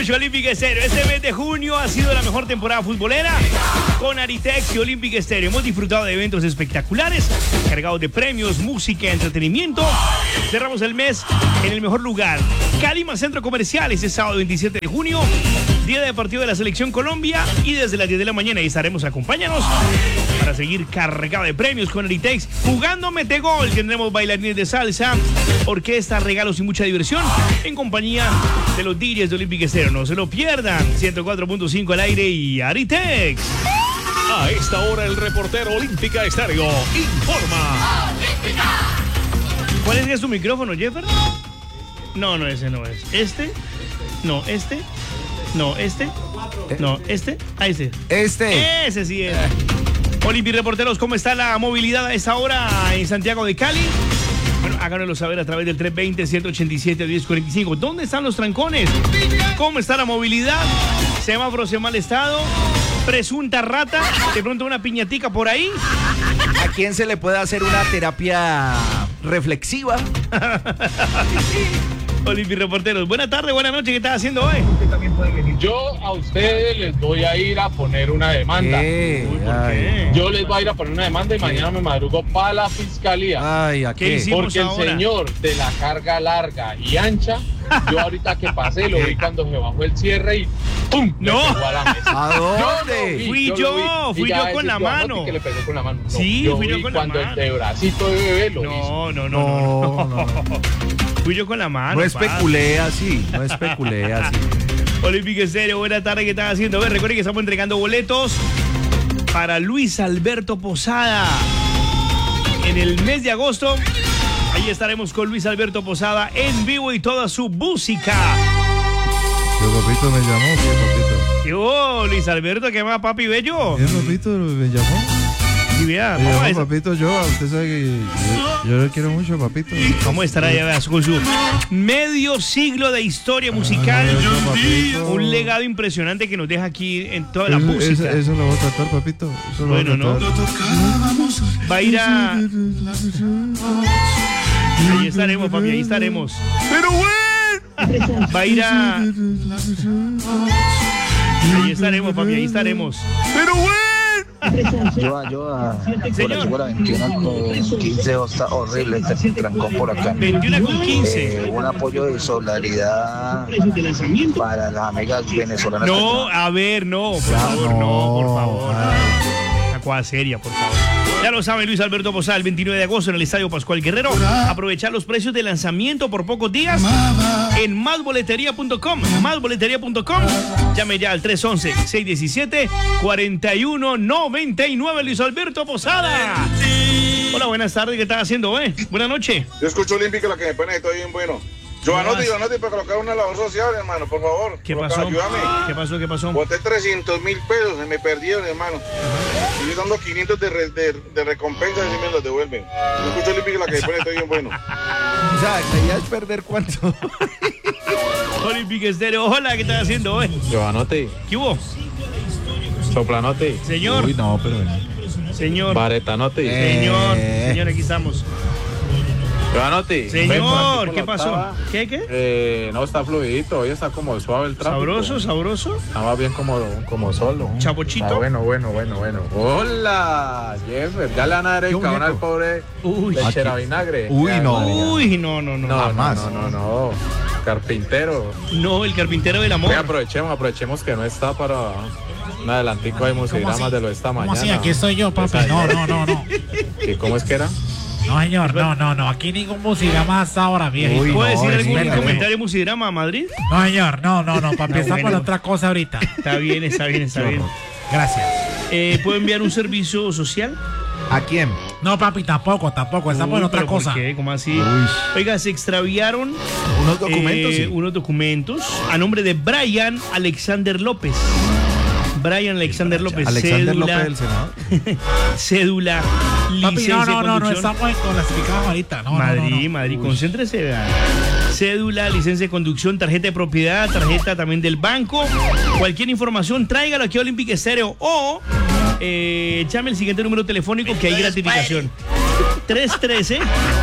mucho, Olímpica Estéreo. Este mes de junio ha sido la mejor temporada futbolera con Aritex y Olímpica Estéreo. Hemos disfrutado de eventos espectaculares, cargados de premios, música, entretenimiento. Cerramos el mes en el mejor lugar. Calima Centro Comercial, este sábado 27 de junio, día de partido de la Selección Colombia. Y desde las 10 de la mañana ahí estaremos. Acompáñanos para seguir cargado de premios con Aritex. Jugando Mete Gol, tendremos bailarines de salsa, orquesta, regalos y mucha diversión en compañía de los DJs de Olímpica Estéreo. No se lo pierdan. 104.5 al aire y Aritex. A esta hora el reportero Olímpica Estéreo informa. ¿Cuál es tu micrófono, Jeffer? No, ese no es. ¿Este? No, este. No, este. No, este. Ah, este. Ese sí es. Olympi reporteros, ¿cómo está la movilidad a esta hora en Santiago de Cali? Bueno, háganoslo saber a través del 320-187-1045. ¿Dónde están los trancones? ¿Cómo está la movilidad? ¿Semáforos en mal estado? ¿Presunta rata? ¿De pronto una piñatica por ahí? ¿A quién se le puede hacer una terapia reflexiva? Olympi reporteros, buena tarde, buena noche, ¿qué estás haciendo hoy? Yo a ustedes les voy a ir a poner una demanda. Uy, ¿por qué? Yo les voy a ir a poner una demanda y mañana me madrugo para la fiscalía. Ay, ¿a ¿Qué qué? hicimos Porque el ahora? señor de la carga larga y ancha, yo ahorita que pasé lo vi cuando se bajó el cierre y ¡pum! No. Le pegó a la mesa. ¿A dónde? Fui yo con la mano. Que le pegó con la mano. No, Sí, fui yo vi con la cuando mano. el de bracito de bebé lo hizo. No. Fui yo con la mano. No especulé así, no especulé así. Olímpica Estéreo, buena tarde, ¿qué estás haciendo? A ver, recuerden que estamos entregando boletos para Luis Alberto Posada. En el mes de agosto, ahí estaremos con Luis Alberto Posada en vivo y toda su música. Yo, papito, me llamó, ¿qué, papito? ¿Qué hubo, Luis Alberto? ¿Qué más, papi bello? ¿Qué, papito, me llamó? Y vea, Me vamos llamó, a, papito, usted sabe que yo lo quiero mucho, papito. vamos a estar allá veas, con su medio siglo de historia musical. Papito. Un legado impresionante que nos deja aquí en toda la música. Eso lo voy a tratar, papito. Eso lo Bueno, voy a ¿no? tratar. Va a ir a... Ahí estaremos, papi, ahí estaremos. ¡Pero bueno! Va a ir a... Ahí estaremos, papi, ahí estaremos. ¡Pero bueno! Yo Señor. por la 21 con 15 está horrible este trancón por acá. 21 con 15. Un apoyo de solidaridad para las amigas venezolanas. No, a ver, no, por favor, no, por favor. Una cosa seria, por favor. Ya lo saben, Luis Alberto Posada, el 29 de agosto en el Estadio Pascual Guerrero. Aprovechar los precios de lanzamiento por pocos días en másboletería.com. Másboletería.com. Llame ya al 311-617-4199. Luis Alberto Posada. Hola, buenas tardes. ¿Qué estás haciendo, Buenas noches. Yo escucho Olímpica, la que me pone, estoy bien bueno. Giovanotti, para colocar una labor social, hermano, por favor. ¿Qué Colocar, pasó? Ayúdame. ¿Qué pasó? Boté 300.000 pesos, se me perdieron, hermano. Y yo dando 500 de recompensa y me los devuelven. Yo escucho Olímpica, la que me pone, estoy bien bueno. O sea, ¿querías perder cuánto? Olímpica Estéreo. Hola, ¿qué estás haciendo, Giovanotti, ¿Qué hubo? Soplanotti, Señor. Uy, no, pero... Señor. Baretanotti. Señor, aquí estamos. Giovanotti. Señor, ¿qué pasó? ¿Qué? No, está fluidito, hoy está como suave el tráfico. ¿Sabroso? Está más bien como solo. ¿Chapochito? Está bueno. Hola, Jeffer. Ya le van a dar el cabrón al pobre Uy. lechera vinagre. Uy, no. Uy, no. Jamás. No. Carpintero. No, el carpintero del amor. Oye, aprovechemos que no está para un adelantico de musigramas de lo de esta mañana. ¿Cómo así? Aquí estoy yo, papi. No. ¿Y cómo es que era? No, señor, no. Aquí ningún musigrama hasta ahora, viejito. Uy, ¿Puedo decir algún espérate. comentario de Musidrama Madrid? No, señor, no. Papi, está bueno. con otra cosa ahorita. Está bien. Gracias. ¿Puedo enviar un servicio social? ¿A quién? No, papi, tampoco. Estamos en Uy, otra ¿pero por cosa. qué? ¿Cómo así? Uy. Oiga, se extraviaron Unos documentos, sí. unos documentos a nombre de Brian Alexander López. Alexander cédula, López del Senado. Cédula, Papi, licencia de no conducción. estamos clasificados ahorita. No. Madrid, concéntrese, vea. Cédula, licencia de conducción, tarjeta de propiedad, tarjeta también del banco. Cualquier información, tráigalo aquí a Olímpica Estéreo o llame el siguiente número telefónico que hay gratificación.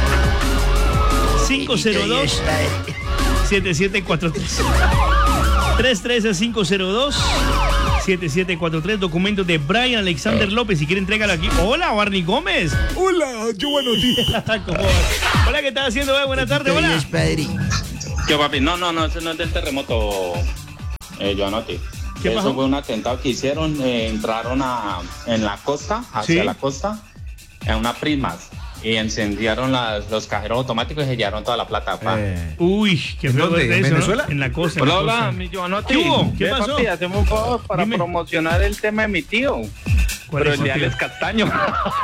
313-502-7743. 313-502-7743. Documentos de Brian Alexander López. Si quiere, entrégalo aquí. Hola, Barney Gómez. Hola, Giovanotti. Hola, ¿qué estás haciendo? Buenas tardes, hola. ¿Qué, papi? No, eso no es del terremoto, Giovanotti. ¿Qué pasó? Eso fue un atentado que hicieron, entraron en la costa, hacia la costa, en una Prismas, y encendieron los cajeros automáticos y se llevaron toda la plata. Uy, qué feo ¿Dónde? de ¿En eso, Venezuela? ¿no? En la costa. Hola, mi Giovanotti. ¿Qué hubo? ¿Qué pasó? Papi, hacemos un favor para promocionar el tema de mi tío. ¿Cuál Pero es el su de tío? Alex Castaño.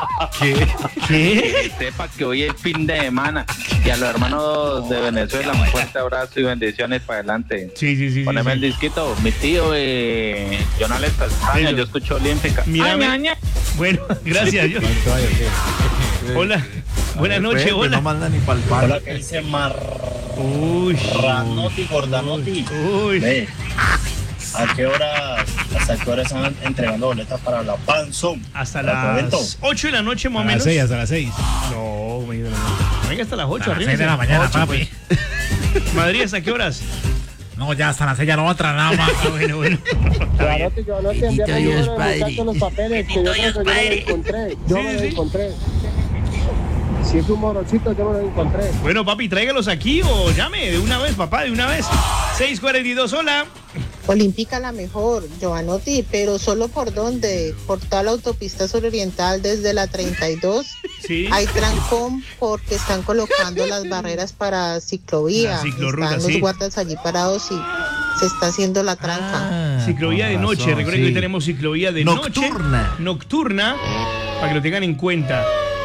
¿Qué? Sepa que hoy es fin de semana. Y a los hermanos de Venezuela, un fuerte abrazo y bendiciones para adelante. Sí. Poneme el disquito. Mi tío, John Alex Castaño, yo escucho Olímpica. Mírame. Bueno, gracias. Hola. Buenas noches, hola. No manda ni pa'l palo. Hola, que dice Ranotti, Gordanotti. Uy. ¿Hasta qué hora están entregando boletas para la Panzón? Hasta las 8 de la noche, más o menos. Hasta las 6. No, venga hasta las 8. A las 6 de la mañana, papi. Madrid, ¿hasta qué horas? No, ya hasta las 6 ya no va a entrar nada más. Bueno. Envíame los papeles, que yo creo que yo me lo encontré. Me lo encontré. Si es un morochito, yo me lo encontré. Bueno, papi, tráigalos aquí o llame de una vez, papá, de una vez. 642, hola. Olímpica la mejor, Giovanotti, pero ¿solo por dónde? Por toda la autopista suroriental desde la 32. Sí. Hay trancón porque están colocando las barreras para ciclovía. La ciclorruta, están los sí. guardas allí parados y se está haciendo la tranca. Ciclovía de noche, recuerden que hoy tenemos ciclovía de Nocturna. Nocturna, para que lo tengan en cuenta.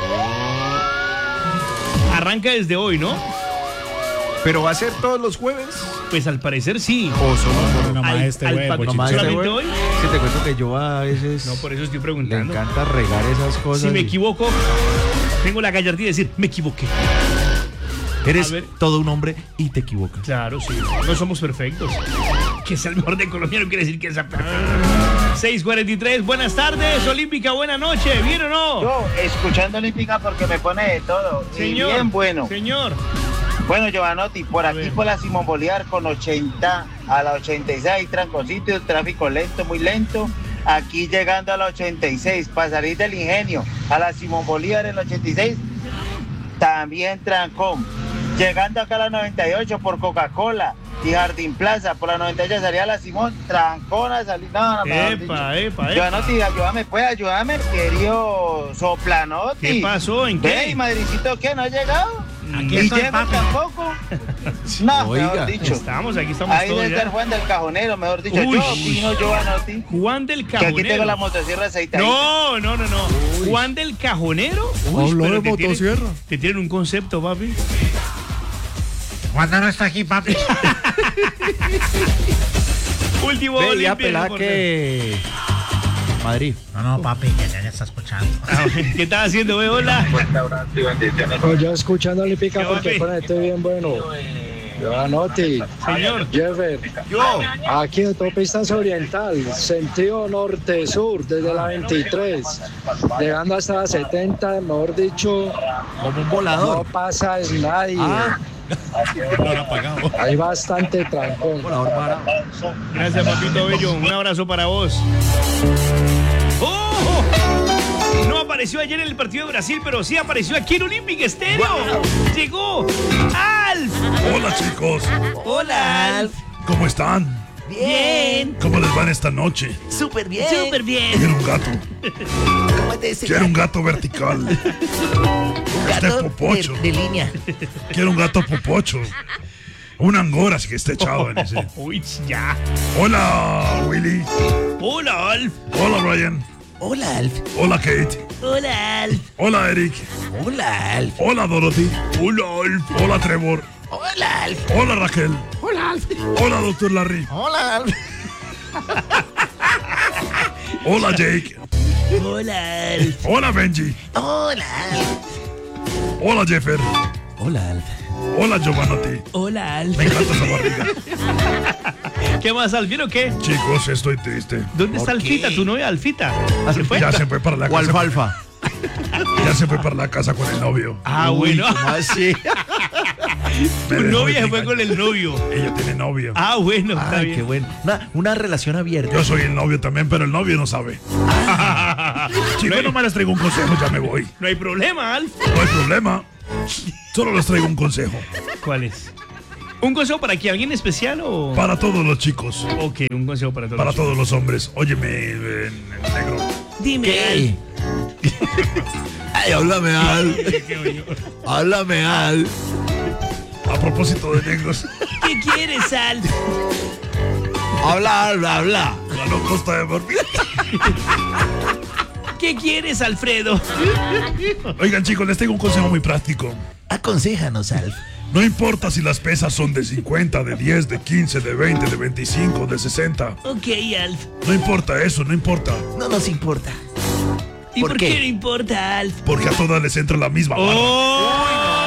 Arranca desde hoy, ¿no? ¿Pero va a ser todos los jueves? Pues al parecer sí. ¿O solo nomás este huevo? ¿Solamente hoy? Sí, te cuento que yo a veces... No, por eso estoy Le preguntando. encanta regar esas cosas. Si me equivoco, tengo la gallardía de decir, me equivoqué. Eres A ver. todo un hombre y te equivocas. Claro, sí. No somos perfectos. Que sea el mejor de Colombia no quiere decir que sea perfecto. 6:43, buenas tardes, Olímpica, buena noche, ¿bien o no? Yo, escuchando Olímpica porque me pone de todo. Señor, y bien bueno. Señor. Bueno, Giovanotti, por aquí por la Simón Bolívar con 80 a la 86 hay tranconcito, tráfico lento, muy lento. Aquí llegando a la 86, para salir del Ingenio a la Simón Bolívar en la 86, también trancón. Llegando acá a la 98 por Coca-Cola y Jardín Plaza, por la 98 salía a la Simón, trancón a salir. No, Epa. Giovanotti, ayúdame, querido Soplanotti. ¿Qué pasó? ¿En qué? Ve, Madricito, ¿qué? ¿No ha llegado? Aquí ¿Y estoy, llego papi. tampoco? No, mejor dicho. Aquí estamos Ahí todos debe ya. estar Juan del Cajonero, mejor dicho. Uy. Yo opino, Giovanotti, Juan del que Cajonero. aquí tengo la motosierra aceitada. No. Juan del Cajonero. Habló pero de motosierra. Te tienen un concepto, papi. Cuando no está aquí, papi. Último Ve, Olimpia. ya pelá que... Madrid. No, papi, que ya está escuchando. ¿Qué estás haciendo, güey? Hola. Pues yo escuchando Olímpica ¿Qué, porque papi? ponete bien bueno. Giovanotti, Señor. Jeffer, aquí autopista oriental, sentido norte-sur, desde la 23, llegando hasta la 70, mejor dicho, Como un volador. no pasa es nadie. Hay bastante trancón. Volador para. Gracias, papito bello. Un abrazo para vos. ¡Oh! No apareció ayer en el partido de Brasil, pero sí apareció aquí en Olímpica Estéreo. Llegó Alf. Hola, chicos. Hola, Alf. ¿Cómo están? Bien. ¿Cómo les va en esta noche? Súper bien. Súper bien. Quiero un gato. Quiero un gato vertical. Este popocho. De línea. Quiero un gato popocho. Un angora que esté echado en ese. Uy, ya. Hola, Willy. Hola, Alf. Hola, Brian. Hola, Alf. Hola, Kate. Hola, Alf. Hola, Eric. Hola, Alf. Hola, Dorothy. Hola, Alf. Hola, Trevor. Hola, Alf. Hola, Raquel. Hola, Alf. Hola, Dr. Larry. Hola, Alf. Hola, Jake. Hola, Alf. Hola, Benji. Hola, Alf. Hola, Jeffer. Hola, Alf. Hola, Giovanotti. Hola, Alf. Me encanta esa barriga. ¿Qué más, Alf? ¿Vieron qué? Chicos, estoy triste. ¿Dónde está ¿Por Alfita, qué? tu novia Alfita? ¿Se fue? Ya se fue para la O casa. alfalfa. Ya se fue para la casa con el novio. Ah, bueno. ¿Cómo así? Tu novia se fue con el novio. Ella tiene novio. Ah, bueno, está Ay, bien. qué bueno. Una relación abierta. Yo soy el novio también, pero el novio no sabe. Chicos, nomás les traigo un consejo, ya me voy. No hay problema, Alf. No hay problema. Solo les traigo un consejo. ¿Cuál es? ¿Un consejo para que alguien especial o...? Para todos los chicos. Ok, un consejo para todos. Para todos los hombres. Óyeme, negro. Dime, Ay, háblame, Al. Háblame, Al. A propósito de negros. ¿Qué quieres, Alf? Habla. Ganó Costa de Marfil. ¿Qué quieres, Alfredo? Oigan, chicos, les tengo un consejo muy práctico. Aconséjanos, Alf. No importa si las pesas son de 50, de 10, de 15, de 20, de 25, de 60. Ok, Alf. No importa eso, no importa. No nos importa. ¿Y por qué no importa, Alf? Porque a todas les entra la misma barra. ¡Oh!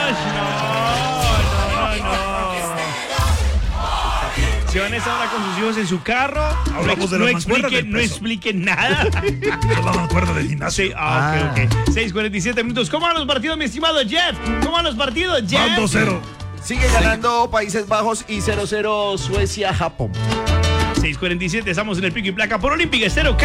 No. Si van a estar ahora con sus hijos en su carro, Hablamos de las mancuerdas del no peso. expliquen nada. Es la mancuerda del gimnasio. Sí, ok. 6:47 minutos. ¿Cómo van los partidos, mi estimado Jeff? ¿Cómo van los partidos, Jeff? Van 2-0. Sigue ganando Países Bajos y 0-0 Suecia-Japón. 6:47, estamos en el pico y placa por Olímpica Estéreo.